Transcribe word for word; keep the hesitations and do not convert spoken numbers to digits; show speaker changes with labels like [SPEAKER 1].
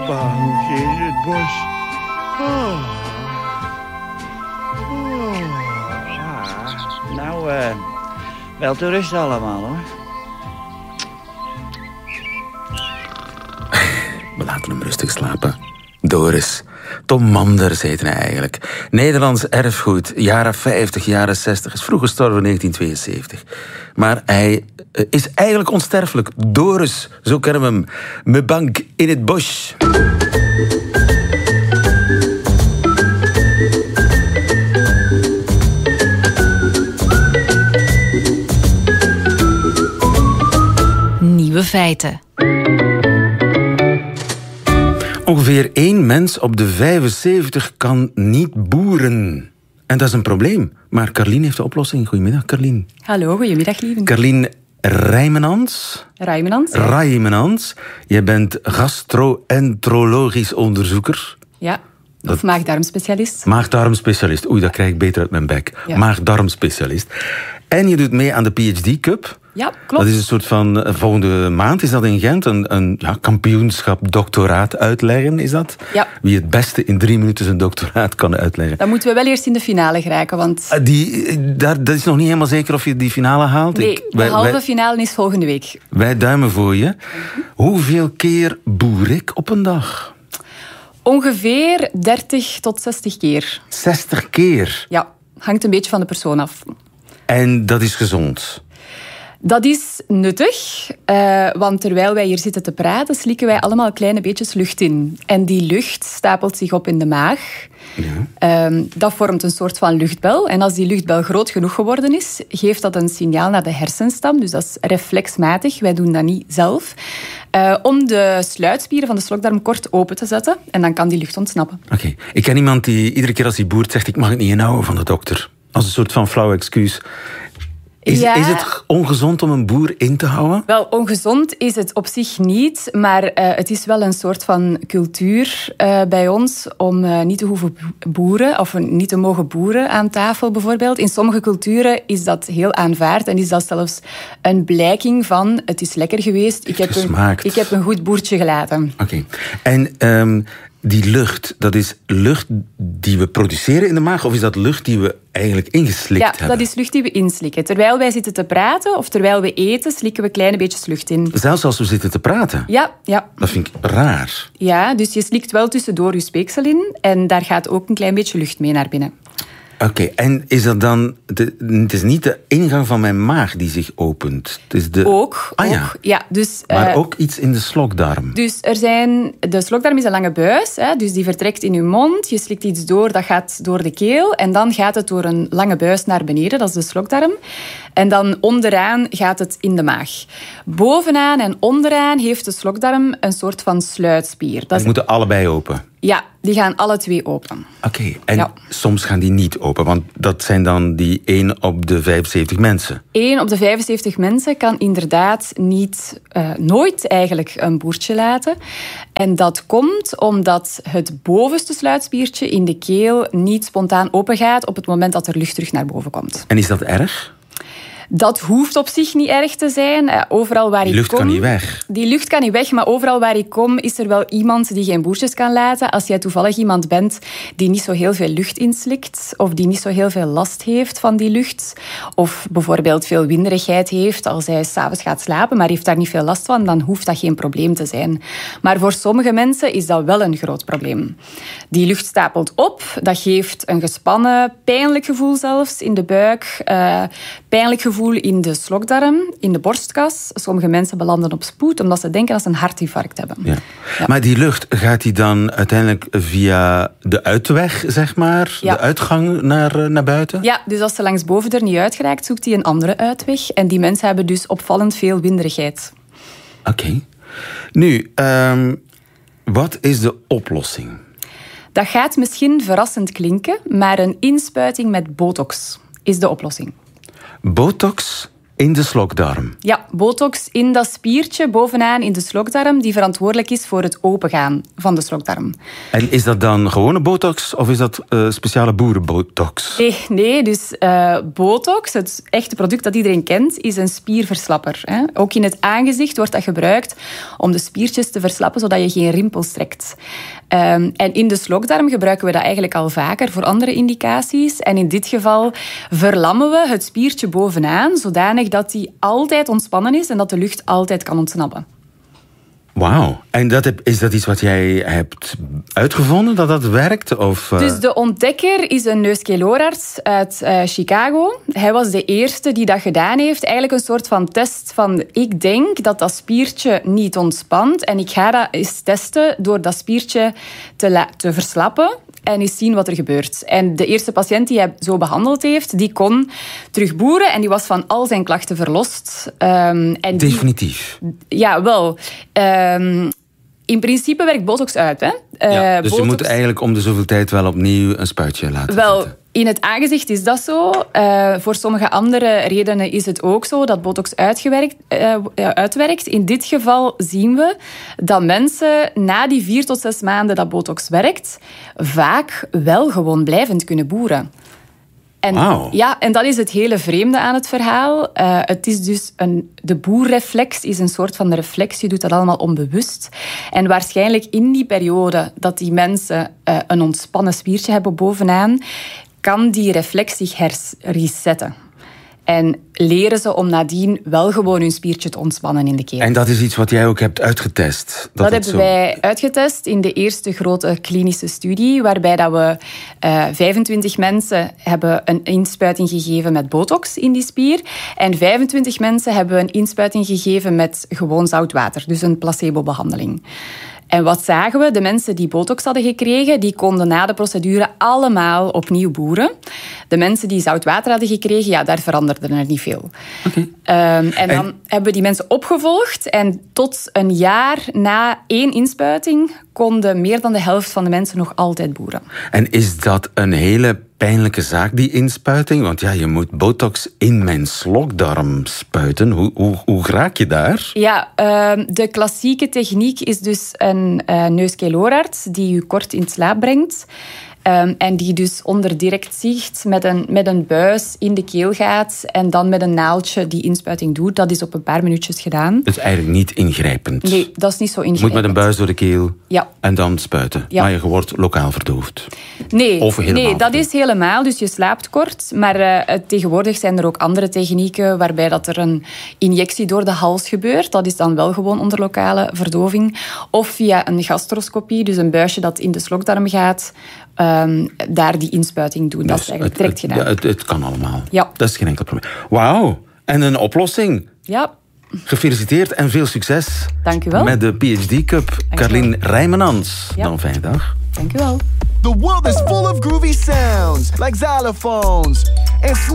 [SPEAKER 1] bank in het bos. Oh. Oh.
[SPEAKER 2] Ja, nou, uh, wel te rust allemaal, hoor.
[SPEAKER 3] We laten hem rustig slapen. Doris. Tom Manders heette hij eigenlijk. Nederlands erfgoed, jaren vijftig, jaren zestig. Is vroeg gestorven in negentien tweeënzeventig. Maar hij uh, is eigenlijk onsterfelijk. Doris, zo kennen we hem. Me bank in het bos.
[SPEAKER 4] Nieuwe feiten.
[SPEAKER 3] Ongeveer één mens op de vijfenzeventig kan niet boeren. En dat is een probleem. Maar Carlien heeft de oplossing. Goedemiddag, Carlien.
[SPEAKER 5] Hallo, goedemiddag, lieve.
[SPEAKER 3] Carlien Rijmenans.
[SPEAKER 5] Rijmenans. Ja.
[SPEAKER 3] Rijmenans. Jij bent gastro-enterologisch onderzoeker.
[SPEAKER 5] Ja, of dat... maag-darmspecialist.
[SPEAKER 3] Maag-darmspecialist. Oei, dat krijg ik beter uit mijn bek. Ja. Maag-darmspecialist. En je doet mee aan de P H D Cup.
[SPEAKER 5] Ja, klopt.
[SPEAKER 3] Dat is een soort van, volgende maand is dat in Gent, een, een ja, kampioenschap doctoraat uitleggen, is dat?
[SPEAKER 5] Ja.
[SPEAKER 3] Wie het beste in drie minuten zijn doctoraat kan uitleggen.
[SPEAKER 5] Dan moeten we wel eerst in de finale geraken, want...
[SPEAKER 3] Die, daar, dat is nog niet helemaal zeker of je die finale haalt.
[SPEAKER 5] Nee,
[SPEAKER 3] Ik,
[SPEAKER 5] de
[SPEAKER 3] wij,
[SPEAKER 5] halve
[SPEAKER 3] wij,
[SPEAKER 5] finale is volgende week.
[SPEAKER 3] Wij duimen voor je. Mm-hmm. Hoeveel keer boer ik op een dag?
[SPEAKER 5] Ongeveer dertig tot zestig keer.
[SPEAKER 3] zestig keer?
[SPEAKER 5] Ja, hangt een beetje van de persoon af.
[SPEAKER 3] En dat is gezond?
[SPEAKER 5] Dat is nuttig, uh, want terwijl wij hier zitten te praten, slikken wij allemaal kleine beetjes lucht in. En die lucht stapelt zich op in de maag. Ja. Uh, dat vormt een soort van luchtbel. En als die luchtbel groot genoeg geworden is, geeft dat een signaal naar de hersenstam. Dus dat is reflexmatig, wij doen dat niet zelf. Uh, om de sluitspieren van de slokdarm kort open te zetten. En dan kan die lucht ontsnappen.
[SPEAKER 3] Oké. Okay. Ik ken iemand die iedere keer als hij boert zegt, ik mag het niet inhouden van de dokter. Als een soort van flauw excuus. Is, ja. is het ongezond om een boer in te houden?
[SPEAKER 5] Wel, ongezond is het op zich niet, maar uh, het is wel een soort van cultuur uh, bij ons om uh, niet te hoeven boeren, of niet te mogen boeren aan tafel bijvoorbeeld. In sommige culturen is dat heel aanvaard en is dat zelfs een blijking van het is lekker geweest, ik heb, een, ik heb een goed boertje gelaten.
[SPEAKER 3] Oké, okay. En... Um, die lucht, dat is lucht die we produceren in de maag, of is dat lucht die we eigenlijk ingeslikt
[SPEAKER 5] ja,
[SPEAKER 3] hebben?
[SPEAKER 5] Ja, dat is lucht die we inslikken. Terwijl wij zitten te praten of terwijl we eten, slikken we kleine beetjes lucht in.
[SPEAKER 3] Zelfs als we zitten te praten?
[SPEAKER 5] Ja, ja.
[SPEAKER 3] Dat vind ik raar.
[SPEAKER 5] Ja, dus je slikt wel tussendoor je speeksel in en daar gaat ook een klein beetje lucht mee naar binnen.
[SPEAKER 3] Oké, okay, en is dat dan... De, het is niet de ingang van mijn maag die zich opent? Het is de...
[SPEAKER 5] Ook,
[SPEAKER 3] ah,
[SPEAKER 5] ook.
[SPEAKER 3] Ja.
[SPEAKER 5] Ja, dus,
[SPEAKER 3] maar
[SPEAKER 5] uh,
[SPEAKER 3] ook iets in de slokdarm?
[SPEAKER 5] Dus er zijn... De slokdarm is een lange buis, hè, dus die vertrekt in je mond. Je slikt iets door, dat gaat door de keel. En dan gaat het door een lange buis naar beneden, dat is de slokdarm. En dan onderaan gaat het in de maag. Bovenaan en onderaan heeft de slokdarm een soort van sluitspier. Dat
[SPEAKER 3] die
[SPEAKER 5] is...
[SPEAKER 3] moeten allebei open?
[SPEAKER 5] Ja, die gaan alle twee open.
[SPEAKER 3] Oké, okay, en
[SPEAKER 5] ja.
[SPEAKER 3] soms gaan die niet open, want dat zijn dan die één op de vijfenzeventig mensen.
[SPEAKER 5] één op de vijfenzeventig mensen kan inderdaad niet, uh, nooit eigenlijk een boertje laten. En dat komt omdat het bovenste sluitspiertje in de keel niet spontaan open gaat op het moment dat er lucht terug naar boven komt.
[SPEAKER 3] En is dat erg?
[SPEAKER 5] Dat hoeft op zich niet erg te zijn. Overal waar
[SPEAKER 3] die
[SPEAKER 5] ik
[SPEAKER 3] lucht
[SPEAKER 5] kom,
[SPEAKER 3] kan niet weg.
[SPEAKER 5] Die lucht kan niet weg, maar overal waar ik kom is er wel iemand die geen boertjes kan laten. Als jij toevallig iemand bent die niet zo heel veel lucht inslikt of die niet zo heel veel last heeft van die lucht of bijvoorbeeld veel winderigheid heeft als hij 's avonds gaat slapen, maar heeft daar niet veel last van, dan hoeft dat geen probleem te zijn. Maar voor sommige mensen is dat wel een groot probleem. Die lucht stapelt op, dat geeft een gespannen, pijnlijk gevoel zelfs in de buik, uh, pijnlijk gevoel in de slokdarm, in de borstkas. Sommige mensen belanden op spoed omdat ze denken dat ze een hartinfarct hebben.
[SPEAKER 3] Ja.
[SPEAKER 5] Ja.
[SPEAKER 3] Maar die lucht, gaat die dan uiteindelijk via de uitweg, zeg maar? Ja. De uitgang naar, naar buiten?
[SPEAKER 5] Ja, dus als ze langs boven er niet uit geraakt, zoekt hij een andere uitweg. En die mensen hebben dus opvallend veel winderigheid.
[SPEAKER 3] Oké. Okay. Nu, um, wat is de oplossing?
[SPEAKER 5] Dat gaat misschien verrassend klinken, maar een inspuiting met botox is de oplossing.
[SPEAKER 3] Botox in de slokdarm.
[SPEAKER 5] Ja, botox in dat spiertje bovenaan in de slokdarm die verantwoordelijk is voor het opengaan van de slokdarm.
[SPEAKER 3] En is dat dan gewone botox of is dat uh, speciale boerenbotox?
[SPEAKER 5] Nee, nee dus uh, botox, het echte product dat iedereen kent, is een spierverslapper. Hè. Ook in het aangezicht wordt dat gebruikt om de spiertjes te verslappen, zodat je geen rimpels trekt. Um, en in de slokdarm gebruiken we dat eigenlijk al vaker voor andere indicaties. En in dit geval verlammen we het spiertje bovenaan, zodanig dat die altijd ontspannen is en dat de lucht altijd kan ontsnappen.
[SPEAKER 3] Wauw. En dat heb, is dat iets wat jij hebt uitgevonden, dat dat werkt? Of, uh...
[SPEAKER 5] Dus de ontdekker is een neuskeelooarts uit uh, Chicago. Hij was de eerste die dat gedaan heeft. Eigenlijk een soort van test van... Ik denk dat dat spiertje niet ontspant. En ik ga dat eens testen door dat spiertje te, la- te verslappen. En eens zien wat er gebeurt. En de eerste patiënt die hij zo behandeld heeft, die kon terug boeren. En die was van al zijn klachten verlost. Um, en
[SPEAKER 3] Definitief.
[SPEAKER 5] Die, ja, wel. Um, in principe werkt botox uit. Hè? Uh,
[SPEAKER 3] Ja, dus
[SPEAKER 5] botox,
[SPEAKER 3] je moet eigenlijk om de zoveel tijd wel opnieuw een spuitje laten
[SPEAKER 5] wel,
[SPEAKER 3] zetten.
[SPEAKER 5] in het aangezicht is dat zo. Uh, voor sommige andere redenen is het ook zo dat botox uitgewerkt, uh, uitwerkt. In dit geval zien we dat mensen na die vier tot zes maanden dat botox werkt, vaak wel gewoon blijvend kunnen boeren. En,
[SPEAKER 3] Wauw.
[SPEAKER 5] Ja, en dat is het hele vreemde aan het verhaal. Uh, het is dus een, de boerreflex is een soort van reflex. Je doet dat allemaal onbewust. En waarschijnlijk in die periode dat die mensen uh, een ontspannen spiertje hebben bovenaan, kan die reflex zich hers- resetten. En leren ze om nadien wel gewoon hun spiertje te ontspannen in de keel.
[SPEAKER 3] En dat is iets wat jij ook hebt uitgetest? Dat,
[SPEAKER 5] Dat, dat hebben
[SPEAKER 3] zo...
[SPEAKER 5] wij uitgetest in de eerste grote klinische studie, waarbij dat we uh, vijfentwintig mensen hebben een inspuiting gegeven met botox in die spier. En vijfentwintig mensen hebben een inspuiting gegeven met gewoon zout water, dus een placebo-behandeling. En wat zagen we? De mensen die botox hadden gekregen, die konden na de procedure allemaal opnieuw boeren. De mensen die zout water hadden gekregen, ja, daar veranderde er niet veel.
[SPEAKER 3] Okay.
[SPEAKER 5] Um, en dan en... hebben we die mensen opgevolgd. En tot een jaar na één inspuiting konden meer dan de helft van de mensen nog altijd boeren.
[SPEAKER 3] En is dat een hele pijnlijke zaak, die inspuiting? Want ja, je moet botox in mijn slokdarm spuiten. Hoe, hoe, hoe raak je daar?
[SPEAKER 5] Ja, uh, de klassieke techniek is dus een uh, neuskeelooarts die je kort in slaap brengt. Um, en die dus onder direct zicht met een, met een buis in de keel gaat en dan met een naaldje die inspuiting doet. Dat is op een paar minuutjes gedaan.
[SPEAKER 3] Dus eigenlijk niet ingrijpend?
[SPEAKER 5] Nee, dat is niet zo ingrijpend.
[SPEAKER 3] Je moet met een buis door de keel
[SPEAKER 5] ja.
[SPEAKER 3] en dan spuiten.
[SPEAKER 5] Ja.
[SPEAKER 3] Maar je wordt lokaal verdoofd?
[SPEAKER 5] Nee,
[SPEAKER 3] of helemaal
[SPEAKER 5] nee dat
[SPEAKER 3] verdoofd.
[SPEAKER 5] is helemaal. Dus je slaapt kort. Maar uh, tegenwoordig zijn er ook andere technieken waarbij dat er een injectie door de hals gebeurt. Dat is dan wel gewoon onder lokale verdoving. Of via een gastroscopie, dus een buisje dat in de slokdarm gaat, Um, daar die inspuiting doen. Dus dat is eigenlijk direct
[SPEAKER 3] het,
[SPEAKER 5] gedaan.
[SPEAKER 3] Het, het, het kan allemaal.
[SPEAKER 5] Ja.
[SPEAKER 3] Dat is geen enkel probleem. Wauw. En een oplossing.
[SPEAKER 5] Ja.
[SPEAKER 3] Gefeliciteerd en veel succes.
[SPEAKER 5] Dank u wel.
[SPEAKER 3] Met de P H D Cup. Carlien Rijmenans.
[SPEAKER 5] Ja.
[SPEAKER 3] Dan een fijne dag.
[SPEAKER 5] Dank u wel.
[SPEAKER 6] The world is full of groovy sounds, like xylophones and